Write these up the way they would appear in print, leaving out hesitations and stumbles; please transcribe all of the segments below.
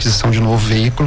aquisição de um novo veículo.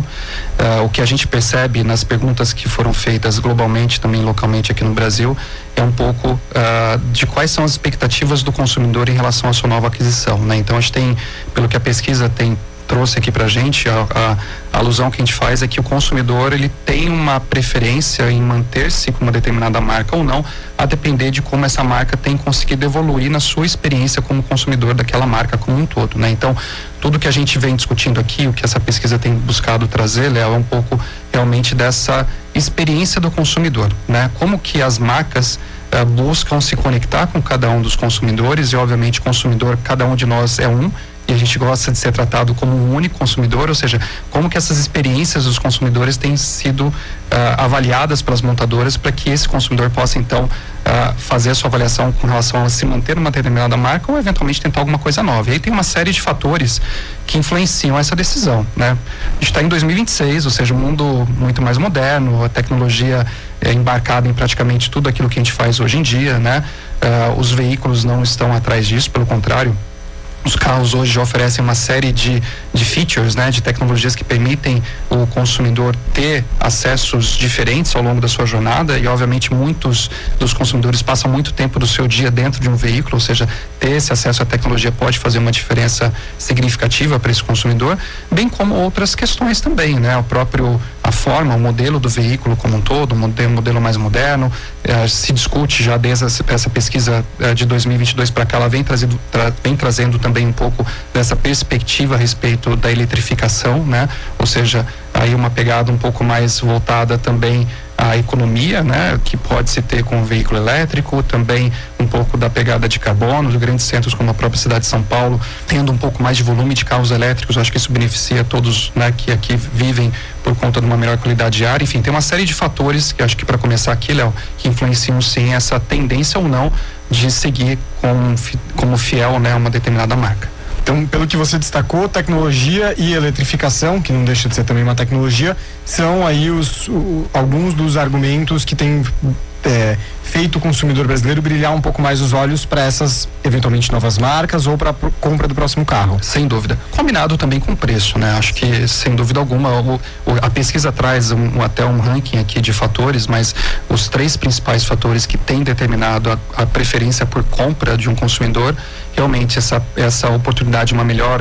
O que a gente percebe nas perguntas que foram feitas globalmente, também localmente aqui no Brasil, é um pouco de quais são as expectativas do consumidor em relação à sua nova aquisição, né? Então a gente tem, pelo que a pesquisa trouxe aqui pra gente, a alusão que a gente faz é que o consumidor, ele tem uma preferência em manter-se com uma determinada marca ou não, a depender de como essa marca tem conseguido evoluir na sua experiência como consumidor daquela marca como um todo, né? Então, tudo que a gente vem discutindo aqui, o que essa pesquisa tem buscado trazer, Léo, é um pouco realmente dessa experiência do consumidor, né? Como que as marcas buscam se conectar com cada um dos consumidores, e obviamente consumidor, cada um de nós é um, e a gente gosta de ser tratado como um único consumidor, ou seja, como que essas experiências dos consumidores têm sido avaliadas pelas montadoras para que esse consumidor possa então fazer a sua avaliação com relação a se manter numa determinada marca ou eventualmente tentar alguma coisa nova. E aí tem uma série de fatores que influenciam essa decisão, né? A gente está em 2026, ou seja, um mundo muito mais moderno, a tecnologia é embarcada em praticamente tudo aquilo que a gente faz hoje em dia, né? Os veículos não estão atrás disso, pelo contrário. Os carros hoje já oferecem uma série de features, né, de tecnologias que permitem o consumidor ter acessos diferentes ao longo da sua jornada, e obviamente muitos dos consumidores passam muito tempo do seu dia dentro de um veículo, ou seja, ter esse acesso à tecnologia pode fazer uma diferença significativa para esse consumidor, bem como outras questões também, né, a forma, o modelo do veículo como um todo, um modelo mais moderno, se discute já desde essa pesquisa de 2022 para cá, ela vem trazendo também um pouco dessa perspectiva a respeito da eletrificação, né? Ou seja, aí uma pegada um pouco mais voltada também à economia, né? Que pode se ter com o veículo elétrico, também um pouco da pegada de carbono, os grandes centros como a própria cidade de São Paulo, tendo um pouco mais de volume de carros elétricos. Eu acho que isso beneficia todos, né, que aqui vivem por conta de uma melhor qualidade de ar. Enfim, tem uma série de fatores que acho que, para começar aqui, Léo, que influenciam sim essa tendência ou não de seguir como fiel, né, a uma determinada marca. Então, pelo que você destacou, tecnologia e eletrificação, que não deixa de ser também uma tecnologia, são aí alguns dos argumentos que têm feito o consumidor brasileiro brilhar um pouco mais os olhos para essas eventualmente novas marcas ou para a compra do próximo carro. Sem dúvida. Combinado também com o preço, né? Acho que, sem dúvida alguma, a pesquisa traz até um ranking aqui de fatores, mas os 3 principais fatores que têm determinado a preferência por compra de um consumidor, realmente essa oportunidade de uma melhor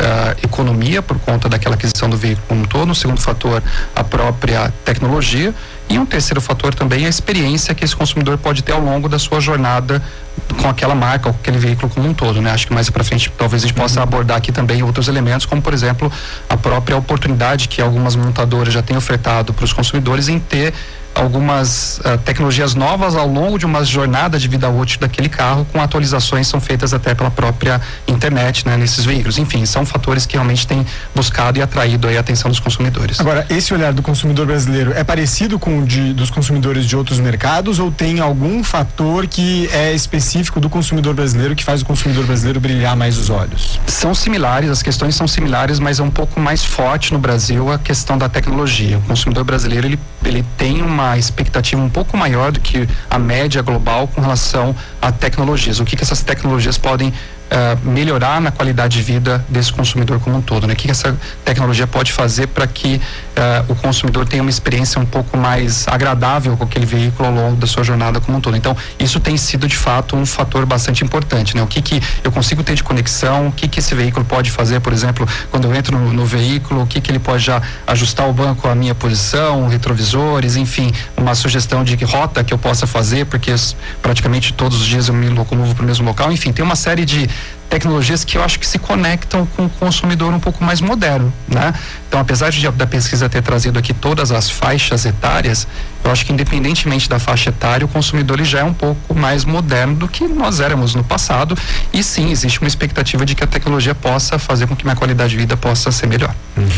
economia por conta daquela aquisição do veículo como um todo. O segundo fator, a própria tecnologia. E um terceiro fator também é a experiência que esse consumidor pode ter ao longo da sua jornada com aquela marca ou com aquele veículo como um todo, né? Acho que mais para frente talvez a gente possa abordar aqui também outros elementos, como por exemplo a própria oportunidade que algumas montadoras já têm ofertado para os consumidores em ter algumas tecnologias novas ao longo de uma jornada de vida útil daquele carro, com atualizações são feitas até pela própria internet, né, nesses veículos. Enfim, são fatores que realmente têm buscado e atraído aí a atenção dos consumidores. Agora, esse olhar do consumidor brasileiro é parecido com o dos consumidores de outros mercados, ou tem algum fator que é específico do consumidor brasileiro que faz o consumidor brasileiro brilhar mais os olhos? São similares, as questões são similares, mas é um pouco mais forte no Brasil a questão da tecnologia. O consumidor brasileiro, ele tem uma expectativa um pouco maior do que a média global com relação a tecnologias. O que essas tecnologias podem melhorar na qualidade de vida desse consumidor como um todo, né? O que essa tecnologia pode fazer para que o consumidor tenha uma experiência um pouco mais agradável com aquele veículo ao longo da sua jornada como um todo. Então, isso tem sido de fato um fator bastante importante, né? O que eu consigo ter de conexão, o que esse veículo pode fazer, por exemplo, quando eu entro no veículo, o que ele pode já ajustar o banco à minha posição, retrovisores, enfim, uma sugestão de rota que eu possa fazer, porque praticamente todos os dias eu me locomovo para o mesmo local. Enfim, tem uma série de tecnologias que eu acho que se conectam com o consumidor um pouco mais moderno, né? Então, apesar da pesquisa ter trazido aqui todas as faixas etárias, eu acho que independentemente da faixa etária, o consumidor ele já é um pouco mais moderno do que nós éramos no passado, e sim, existe uma expectativa de que a tecnologia possa fazer com que minha qualidade de vida possa ser melhor.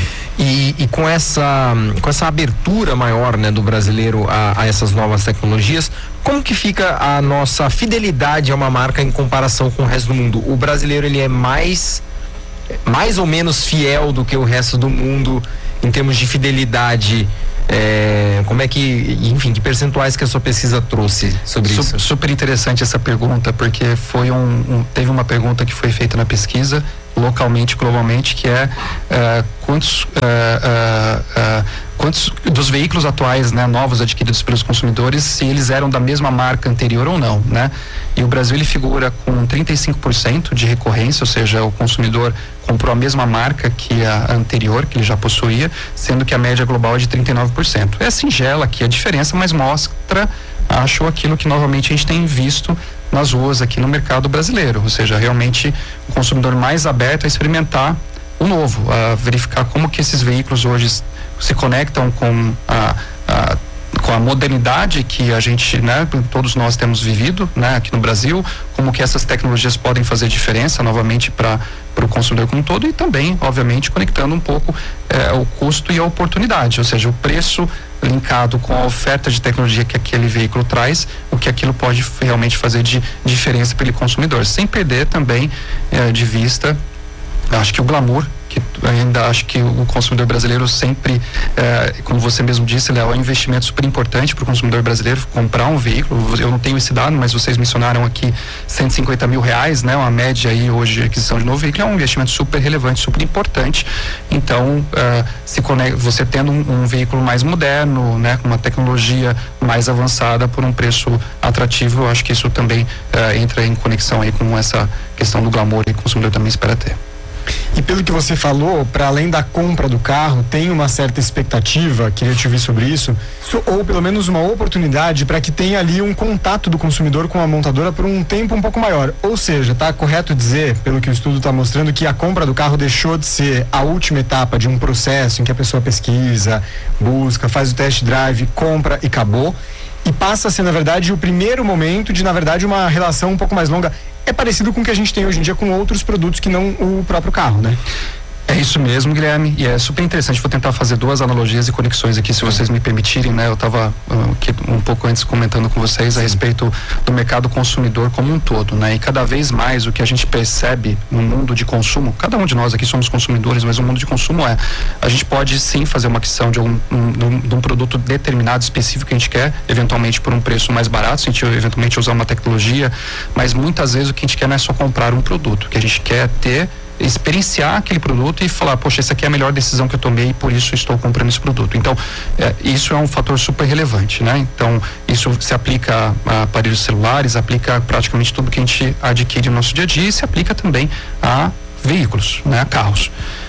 E com essa abertura maior, né, do brasileiro a essas novas tecnologias, como que fica a nossa fidelidade a uma marca em comparação com o resto do mundo? O brasileiro, ele é mais ou menos fiel do que o resto do mundo em termos de fidelidade? Como é que, enfim, que percentuais que a sua pesquisa trouxe sobre isso? Super interessante essa pergunta, porque teve uma pergunta que foi feita na pesquisa localmente, globalmente, que é quantos dos veículos atuais, né, novos adquiridos pelos consumidores, se eles eram da mesma marca anterior ou não, né? E o Brasil, ele figura com 35% de recorrência, ou seja, o consumidor comprou a mesma marca que a anterior, que ele já possuía, sendo que a média global é de 39%. É singela aqui a diferença, mas mostra, acho, aquilo que novamente a gente tem visto nas ruas aqui no mercado brasileiro, ou seja, realmente o consumidor mais aberto a experimentar o novo, a verificar como que esses veículos hoje se conectam com a modernidade que a gente, né, todos nós temos vivido, né, aqui no Brasil, como que essas tecnologias podem fazer diferença novamente para o consumidor como um todo, e também, obviamente, conectando um pouco o custo e a oportunidade, ou seja, o preço linkado com a oferta de tecnologia que aquele veículo traz, o que aquilo pode realmente fazer de diferença para o consumidor, sem perder também de vista, acho que o glamour, que ainda acho que o consumidor brasileiro sempre, como você mesmo disse, Léo, é um investimento super importante para o consumidor brasileiro comprar um veículo. Eu não tenho esse dado, mas vocês mencionaram aqui R$150 mil, né? Uma média aí hoje de aquisição de novo veículo, é um investimento super relevante, super importante. Então, você tendo um veículo mais moderno, né? Com uma tecnologia mais avançada por um preço atrativo, eu acho que isso também entra em conexão aí com essa questão do glamour que o consumidor também espera ter. E pelo que você falou, para além da compra do carro, tem uma certa expectativa, queria te ouvir sobre isso, ou pelo menos uma oportunidade para que tenha ali um contato do consumidor com a montadora por um tempo um pouco maior. Ou seja, tá correto dizer, pelo que o estudo está mostrando, que a compra do carro deixou de ser a última etapa de um processo em que a pessoa pesquisa, busca, faz o test drive, compra e acabou, e passa a ser, na verdade, o primeiro momento de, na verdade, uma relação um pouco mais longa. É parecido com o que a gente tem hoje em dia com outros produtos que não o próprio carro, né? É isso mesmo, Guilherme, e é super interessante. Vou tentar fazer duas analogias e conexões aqui, se vocês me permitirem, né? Eu estava aqui um pouco antes comentando com vocês a respeito do mercado consumidor como um todo, né? E cada vez mais o que a gente percebe no mundo de consumo, cada um de nós aqui somos consumidores, mas o mundo de consumo a gente pode sim fazer uma aquisição de um produto determinado, específico que a gente quer, eventualmente por um preço mais barato, se a gente eventualmente usar uma tecnologia, mas muitas vezes o que a gente quer não é só comprar um produto, o que a gente quer experienciar aquele produto e falar, poxa, essa aqui é a melhor decisão que eu tomei e por isso estou comprando esse produto. Então, isso é um fator super relevante, né? Então, isso se aplica a aparelhos celulares, aplica a praticamente tudo que a gente adquire no nosso dia a dia e se aplica também a veículos, né? A carros.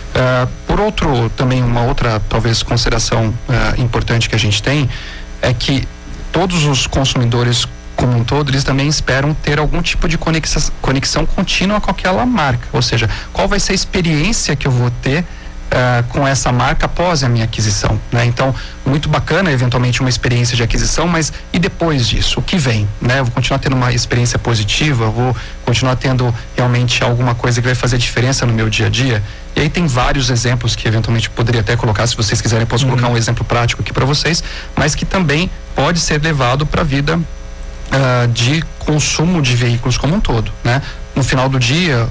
Por outro, também uma outra, talvez, consideração importante que a gente tem é que todos os consumidores como um todo, eles também esperam ter algum tipo de conexão contínua com aquela marca, ou seja, qual vai ser a experiência que eu vou ter com essa marca após a minha aquisição, né? Então, muito bacana, eventualmente, uma experiência de aquisição, mas e depois disso? O que vem, né? Eu vou continuar tendo uma experiência positiva, vou continuar tendo realmente alguma coisa que vai fazer diferença no meu dia a dia? E aí tem vários exemplos que eventualmente eu poderia até colocar, se vocês quiserem, posso colocar um exemplo prático aqui para vocês, mas que também pode ser levado para a vida de consumo de veículos como um todo, né? No final do dia,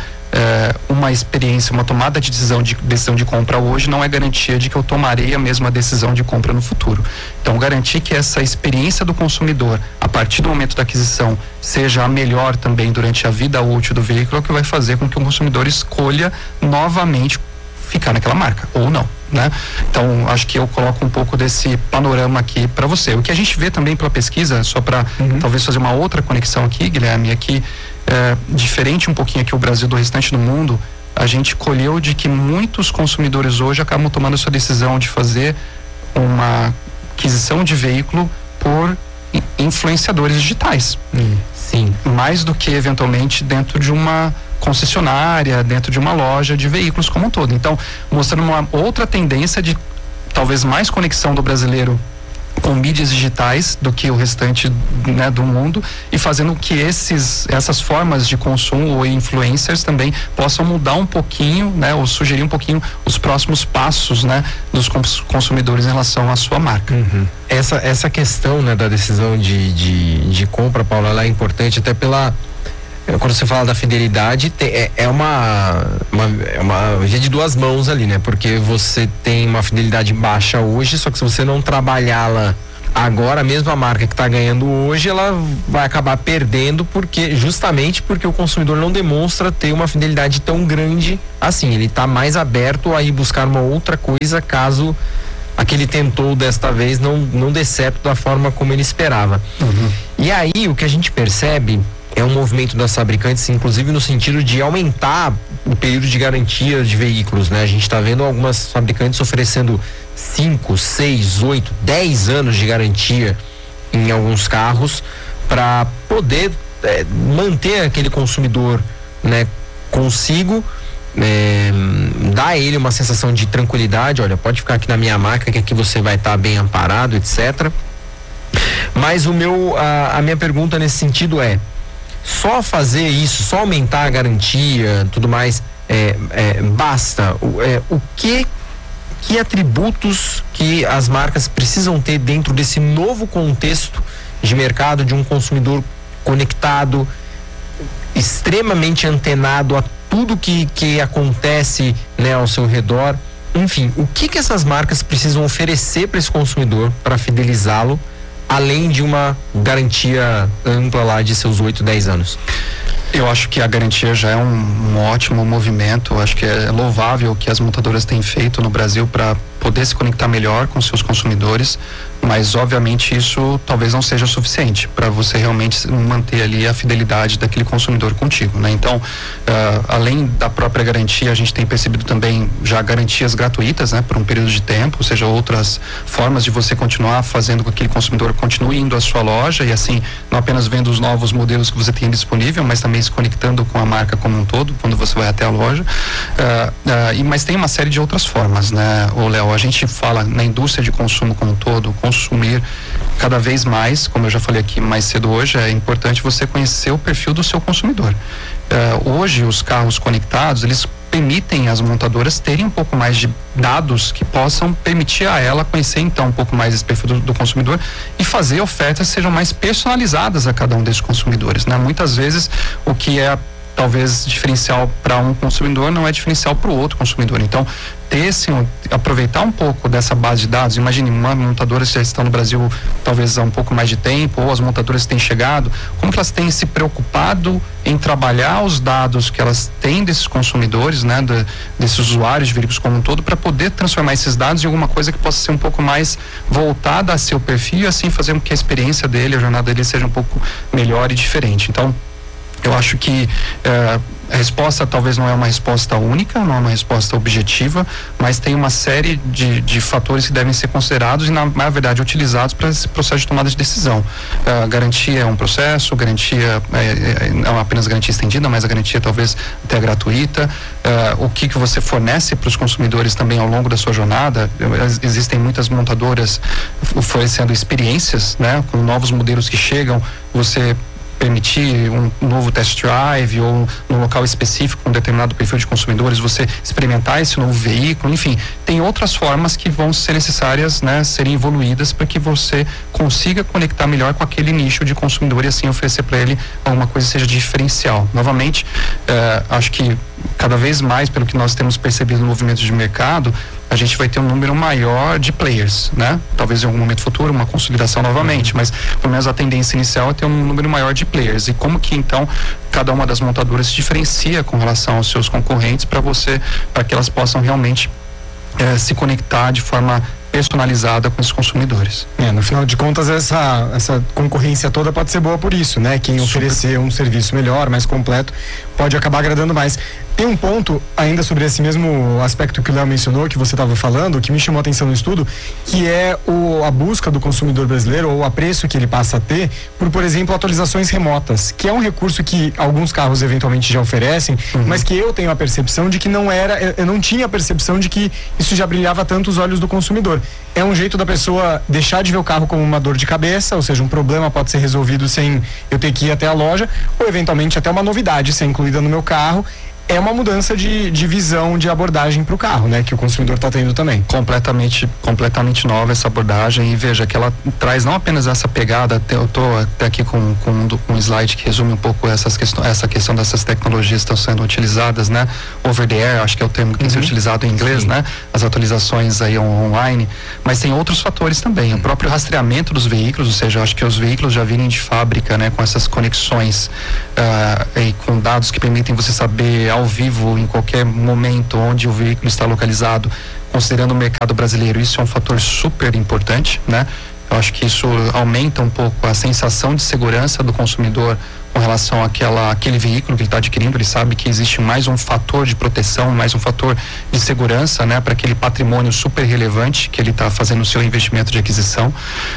uma experiência, uma tomada de decisão de compra hoje não é garantia de que eu tomarei a mesma decisão de compra no futuro. Então, garantir que essa experiência do consumidor, a partir do momento da aquisição, seja a melhor também durante a vida útil do veículo, é o que vai fazer com que o consumidor escolha novamente ficar naquela marca, ou não, né? Então, acho que eu coloco um pouco desse panorama aqui para você. O que a gente vê também pela pesquisa, só para talvez fazer uma outra conexão aqui, Guilherme, aqui, diferente um pouquinho aqui o Brasil do restante do mundo, a gente colheu de que muitos consumidores hoje acabam tomando a sua decisão de fazer uma aquisição de veículo por influenciadores digitais. Sim. Mais do que eventualmente dentro de uma concessionária, dentro de uma loja de veículos como um todo. Então, mostrando uma outra tendência de talvez mais conexão do brasileiro com mídias digitais do que o restante, né, do mundo, e fazendo que essas formas de consumo ou influencers também possam mudar um pouquinho, né, ou sugerir um pouquinho os próximos passos, né, dos consumidores em relação à sua marca. Essa questão, né, da decisão de compra, Paulo, ela é importante até quando você fala da fidelidade, é uma via de duas mãos ali, né? Porque você tem uma fidelidade baixa hoje, só que se você não trabalhá-la Agora, mesmo a marca que está ganhando hoje, ela vai acabar perdendo justamente porque o consumidor não demonstra ter uma fidelidade tão grande assim. Ele está mais aberto a ir buscar uma outra coisa caso a que ele tentou desta vez não dê certo da forma como ele esperava. E aí o que a gente percebe é um movimento das fabricantes, inclusive no sentido de aumentar o período de garantia de veículos, né? A gente está vendo algumas fabricantes oferecendo 5, 6, 8, 10 anos de garantia em alguns carros para poder manter aquele consumidor, né, consigo, dar a ele uma sensação de tranquilidade. Olha, pode ficar aqui na minha marca que aqui você vai estar bem amparado, etc. Mas a minha pergunta nesse sentido é: só fazer isso, só aumentar a garantia, tudo mais, basta? O que atributos que as marcas precisam ter dentro desse novo contexto de mercado, de um consumidor conectado, extremamente antenado a tudo que acontece, né, ao seu redor? Enfim, o que essas marcas precisam oferecer para esse consumidor para fidelizá-lo, além de uma garantia ampla lá de seus 8, 10 anos? Eu acho que a garantia já é um ótimo movimento. Eu acho que é louvável o que as montadoras têm feito no Brasil para poder se conectar melhor com seus consumidores, mas obviamente isso talvez não seja suficiente para você realmente manter ali a fidelidade daquele consumidor contigo, né? Então, além da própria garantia, a gente tem percebido também já garantias gratuitas, né, por um período de tempo, ou seja, outras formas de você continuar fazendo com que aquele consumidor continue indo à sua loja e assim, não apenas vendo os novos modelos que você tem disponível, mas também se conectando com a marca como um todo, quando você vai até a loja. Mas tem uma série de outras formas, né, Léo? A gente fala na indústria de consumo como um todo, consumir cada vez mais, como eu já falei aqui mais cedo hoje, é importante você conhecer o perfil do seu consumidor. Hoje, os carros conectados, eles permitem as montadoras terem um pouco mais de dados que possam permitir a ela conhecer então um pouco mais esse perfil do consumidor e fazer ofertas que sejam mais personalizadas a cada um desses consumidores, né? Muitas vezes o que é talvez diferencial para um consumidor não é diferencial para o outro consumidor. Então, aproveitar um pouco dessa base de dados. Imagine, uma montadora já está no Brasil talvez há um pouco mais de tempo, ou as montadoras têm chegado, como que elas têm se preocupado em trabalhar os dados que elas têm desses consumidores, né, desses usuários de veículos como um todo, para poder transformar esses dados em alguma coisa que possa ser um pouco mais voltada a seu perfil e assim fazer com que a experiência dele, a jornada dele seja um pouco melhor e diferente. Então, eu acho que a resposta talvez não é uma resposta única, não é uma resposta objetiva, mas tem uma série de fatores que devem ser considerados e, na verdade, utilizados para esse processo de tomada de decisão. Garantia é um processo, garantia não é apenas garantia estendida, mas a garantia talvez até gratuita. O que você fornece para os consumidores também ao longo da sua jornada. Existem muitas montadoras oferecendo experiências, né, com novos modelos que chegam, você permitir um novo test drive ou num local específico com um determinado perfil de consumidores, você experimentar esse novo veículo, enfim, tem outras formas que vão ser necessárias, né, serem evoluídas para que você consiga conectar melhor com aquele nicho de consumidor e assim oferecer para ele alguma coisa que seja diferencial. Novamente, acho que cada vez mais, pelo que nós temos percebido no movimento de mercado, a gente vai ter um número maior de players, né? Talvez em algum momento futuro uma consolidação novamente, mas pelo menos a tendência inicial é ter um número maior de players. E como que então cada uma das montadoras se diferencia com relação aos seus concorrentes para que elas possam realmente se conectar de forma personalizada com os consumidores. No final de contas, essa concorrência toda pode ser boa por isso, né? Quem oferecer um serviço melhor, mais completo, pode acabar agradando mais. Tem um ponto ainda sobre esse mesmo aspecto que o Léo mencionou, que você estava falando, que me chamou a atenção no estudo, que é a busca do consumidor brasileiro, ou o apreço que ele passa a ter por exemplo, atualizações remotas, que é um recurso que alguns carros eventualmente já oferecem, mas que eu tenho a percepção de que eu não tinha a percepção de que isso já brilhava tanto os olhos do consumidor. É um jeito da pessoa deixar de ver o carro como uma dor de cabeça, ou seja, um problema pode ser resolvido sem eu ter que ir até a loja, ou eventualmente até uma novidade ser incluída no meu carro. é uma mudança de visão, de abordagem para o carro, né? Que o consumidor está tendo também. Completamente nova essa abordagem, e veja que ela traz não apenas essa pegada, eu estou até aqui com um slide que resume um pouco essa questão dessas tecnologias que estão sendo utilizadas, né? Over the air, acho que é o termo que tem sido utilizado em inglês, né? As atualizações aí online, mas tem outros fatores também, o próprio rastreamento dos veículos, ou seja, eu acho que os veículos já virem de fábrica, né? Com essas conexões e com dados que permitem você saber ao vivo, em qualquer momento, onde o veículo está localizado, considerando o mercado brasileiro, isso é um fator super importante, né? Eu acho que isso aumenta um pouco a sensação de segurança do consumidor com relação àquele veículo que ele está adquirindo. Ele sabe que existe mais um fator de proteção, mais um fator de segurança, né, para aquele patrimônio super relevante que ele está fazendo o seu investimento de aquisição.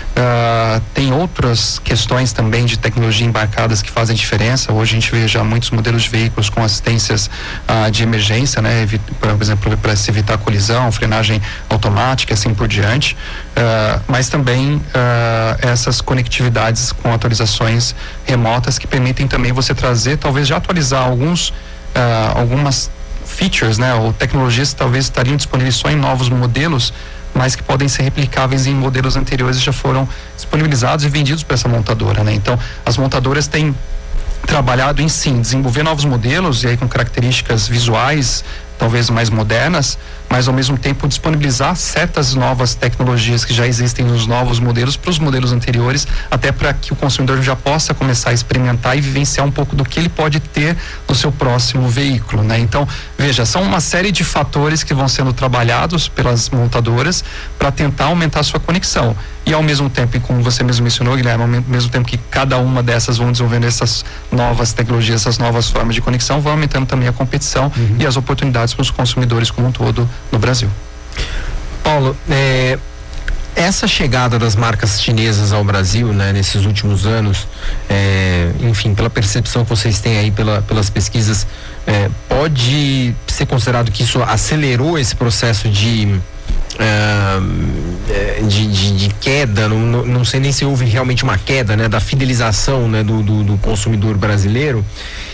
Tem outras questões também de tecnologia embarcadas que fazem diferença. Hoje a gente vê já muitos modelos de veículos com assistências de emergência, né, por exemplo, para se evitar colisão, frenagem automática, assim por diante. Mas também essas conectividades com atualizações remotas que permitem também você trazer, talvez já atualizar algumas features, né, ou tecnologias que talvez estariam disponíveis só em novos modelos, mas que podem ser replicáveis em modelos anteriores e já foram disponibilizados e vendidos para essa montadora, né? Então, as montadoras têm trabalhado em desenvolver novos modelos, e aí com características visuais talvez mais modernas, mas ao mesmo tempo disponibilizar certas novas tecnologias que já existem nos novos modelos para os modelos anteriores, até para que o consumidor já possa começar a experimentar e vivenciar um pouco do que ele pode ter no seu próximo veículo, né? Então, veja, são uma série de fatores que vão sendo trabalhados pelas montadoras para tentar aumentar a sua conexão. E ao mesmo tempo, e como você mesmo mencionou, Guilherme, ao mesmo tempo que cada uma dessas vão desenvolvendo essas novas tecnologias, essas novas formas de conexão, vão aumentando também a competição e as oportunidades para os consumidores como um todo no Brasil. Paulo, essa chegada das marcas chinesas ao Brasil, né, nesses últimos anos, enfim, pela percepção que vocês têm aí pelas pesquisas, pode ser considerado que isso acelerou esse processo de queda, não sei nem se houve realmente uma queda, né, da fidelização, né, do consumidor brasileiro,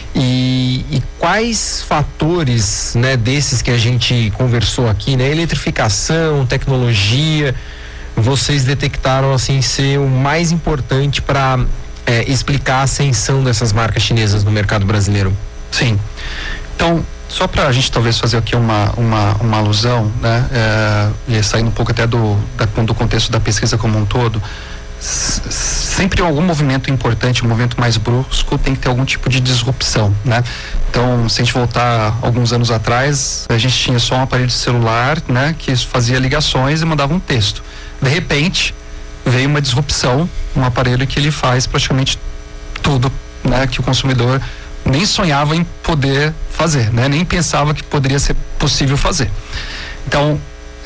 e quais fatores, né, desses que a gente conversou aqui, né, eletrificação, tecnologia, vocês detectaram assim ser o mais importante para explicar a ascensão dessas marcas chinesas no mercado brasileiro? Sim. Então, só para a gente talvez fazer aqui uma alusão, né, e saindo um pouco até do contexto da pesquisa como um todo, sempre algum movimento importante, um movimento mais brusco, tem que ter algum tipo de disrupção, né? Então, se a gente voltar alguns anos atrás, a gente tinha só um aparelho de celular, né, que fazia ligações e mandava um texto. De repente, veio uma disrupção, um aparelho que ele faz praticamente tudo, né, que o consumidor nem sonhava em poder fazer, né? Nem pensava que poderia ser possível fazer. Então,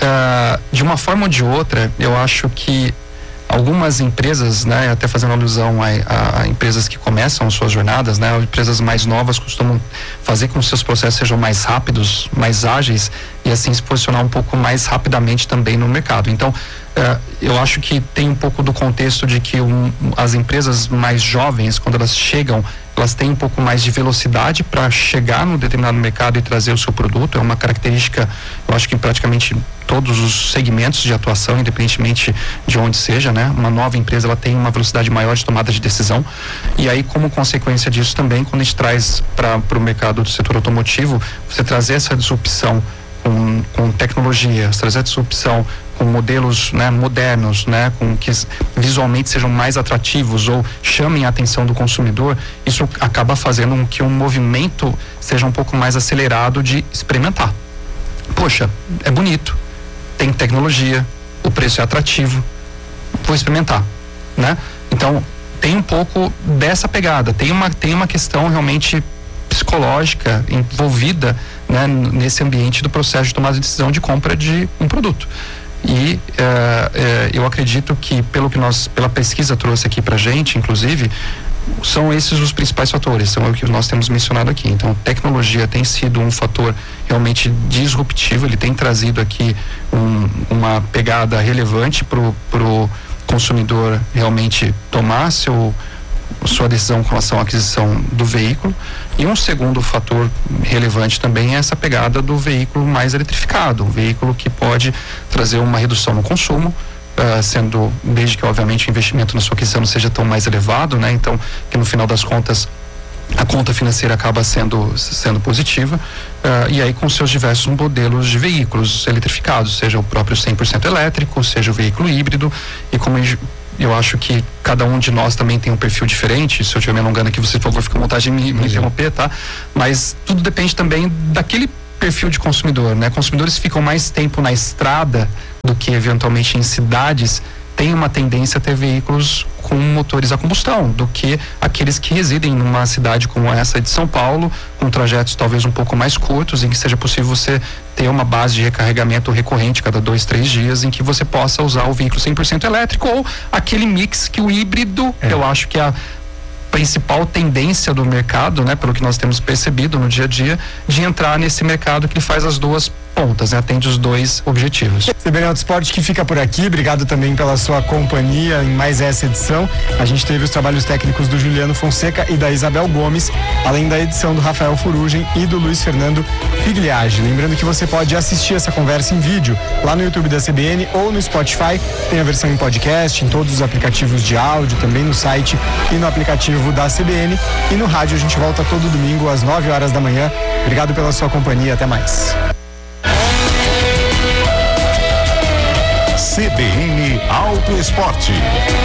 de uma forma ou de outra, eu acho que algumas empresas, né, até fazendo alusão a empresas que começam suas jornadas, né, empresas mais novas costumam fazer com que seus processos sejam mais rápidos, mais ágeis, e assim se posicionar um pouco mais rapidamente também no mercado. Então, eu acho que tem um pouco do contexto de que as empresas mais jovens, quando elas chegam, elas têm um pouco mais de velocidade para chegar no determinado mercado e trazer o seu produto. É uma característica, eu acho que em praticamente todos os segmentos de atuação, independentemente de onde seja, né? Uma nova empresa, ela tem uma velocidade maior de tomada de decisão, e aí, como consequência disso também, quando a gente traz para o mercado do setor automotivo, você trazer essa disrupção com tecnologia, trazer essa disrupção com modelos, né, modernos, né, com que visualmente sejam mais atrativos ou chamem a atenção do consumidor, isso acaba fazendo com que um movimento seja um pouco mais acelerado de experimentar. Poxa, é bonito, tem tecnologia, o preço é atrativo, vou experimentar, né? Então, tem um pouco dessa pegada, tem uma questão realmente psicológica envolvida, né, nesse ambiente do processo de tomada de decisão de compra de um produto. E eu acredito que pela pesquisa trouxe aqui pra gente, inclusive, são esses os principais fatores, são o que nós temos mencionado aqui. Então, tecnologia tem sido um fator realmente disruptivo, ele tem trazido aqui uma pegada relevante pro consumidor realmente tomar sua decisão com relação à aquisição do veículo. E um segundo fator relevante também é essa pegada do veículo mais eletrificado, um veículo que pode trazer uma redução no consumo, sendo, desde que obviamente o investimento na sua aquisição não seja tão mais elevado, né? Então, que no final das contas a conta financeira acaba sendo positiva, e aí com seus diversos modelos de veículos eletrificados, seja o próprio 100% elétrico, seja o veículo híbrido. E como eu acho que cada um de nós também tem um perfil diferente, se eu estiver me alongando aqui, você, por favor, fica à vontade de me interromper, tá? Mas tudo depende também daquele perfil de consumidor, né? Consumidores que ficam mais tempo na estrada do que eventualmente em cidades tem uma tendência a ter veículos com motores a combustão do que aqueles que residem numa cidade como essa de São Paulo, com trajetos talvez um pouco mais curtos, em que seja possível você ter uma base de recarregamento recorrente cada 2-3 dias, em que você possa usar o veículo 100% elétrico ou aquele mix que o híbrido, eu acho que é a principal tendência do mercado, né, pelo que nós temos percebido no dia a dia, de entrar nesse mercado que faz as duas pontas, né, atende os dois objetivos. CBN Auto Esporte que fica por aqui, obrigado também pela sua companhia em mais essa edição. A gente teve os trabalhos técnicos do Juliano Fonseca e da Isabel Gomes, além da edição do Rafael Furugem e do Luiz Fernando Figliage. Lembrando que você pode assistir essa conversa em vídeo lá no YouTube da CBN ou no Spotify, tem a versão em podcast, em todos os aplicativos de áudio, também no site e no aplicativo da CBN, e no rádio a gente volta todo domingo às 9 horas da manhã. Obrigado pela sua companhia, até mais. CBN Auto Esporte.